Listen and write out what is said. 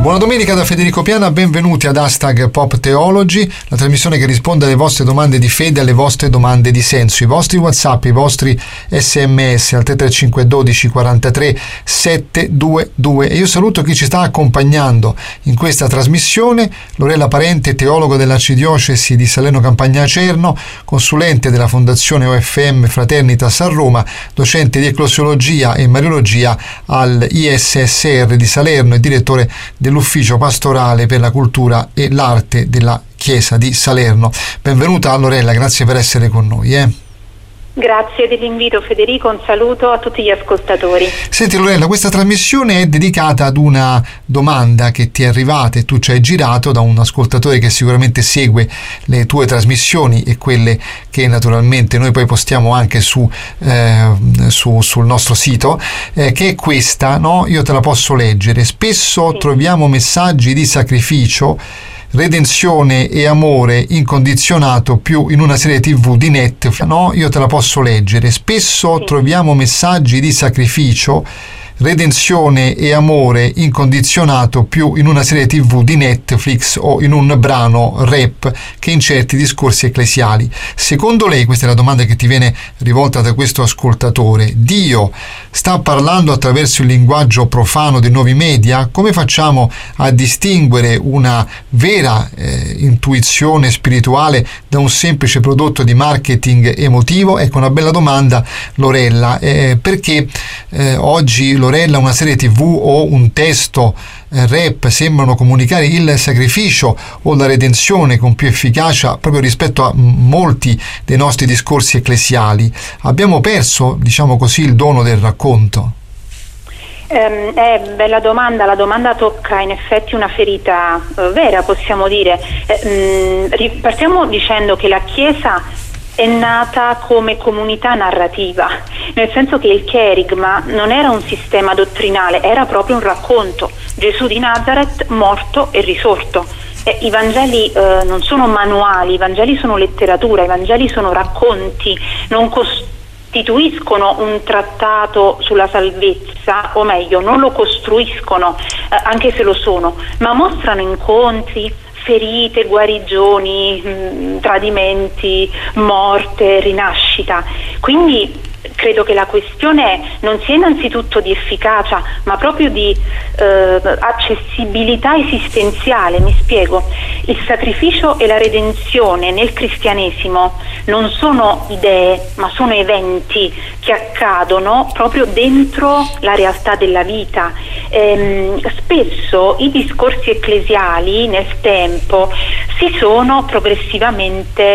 Buona domenica da Federico Piana, benvenuti ad Hashtag Pop Theology, la trasmissione che risponde alle vostre domande di fede, alle vostre domande di senso, i vostri WhatsApp, i vostri SMS al 335 12 43 722. E io saluto chi ci sta accompagnando in questa trasmissione: Lorella Parente, teologo dell'Arcidiocesi di Salerno Campania Acerno, consulente della Fondazione OFM Fraternitas a Roma, docente di eclesiologia e mariologia al ISSR di Salerno e direttore dell'Ufficio Pastorale per la Cultura e l'Arte della Chiesa di Salerno. Benvenuta Lorella, grazie per essere con noi. Grazie dell'invito Federico, un saluto a tutti gli ascoltatori. Senti Lorella, questa trasmissione è dedicata ad una domanda che ti è arrivata e tu ci hai girato da un ascoltatore che sicuramente segue le tue trasmissioni e quelle che naturalmente noi poi postiamo anche sul nostro sito, che è questa, no? Io te la posso leggere. Spesso sì. Troviamo messaggi di sacrificio, redenzione e amore incondizionato più in una serie TV di Netflix. No, io te la posso leggere. Spesso sì. Troviamo messaggi di sacrificio, redenzione e amore incondizionato più in una serie TV di Netflix o in un brano rap che in certi discorsi ecclesiali. Secondo lei, questa è la domanda che ti viene rivolta da questo ascoltatore, Dio sta parlando attraverso il linguaggio profano dei nuovi media? Come facciamo a distinguere una vera intuizione spirituale da un semplice prodotto di marketing emotivo? Ecco una bella domanda, Lorella, perché oggi Lorella, una serie TV o un testo rap sembrano comunicare il sacrificio o la redenzione con più efficacia proprio rispetto a molti dei nostri discorsi ecclesiali. Abbiamo perso, diciamo così, il dono del racconto? Bella domanda, la domanda tocca in effetti una ferita vera, possiamo dire. Partiamo dicendo che la Chiesa è nata come comunità narrativa, nel senso che il cherigma non era un sistema dottrinale, era proprio un racconto. Gesù di Nazareth morto e risorto. I Vangeli non sono manuali, i Vangeli sono letteratura, i Vangeli sono racconti, non costituiscono un trattato sulla salvezza, o meglio, non lo costruiscono, anche se lo sono, ma mostrano incontri, ferite, guarigioni, tradimenti, morte, rinascita. Quindi credo che la questione non sia innanzitutto di efficacia, ma proprio di accessibilità esistenziale. Mi spiego. Il sacrificio e la redenzione nel cristianesimo non sono idee, ma sono eventi che accadono proprio dentro la realtà della vita. Spesso i discorsi ecclesiali nel tempo si sono progressivamente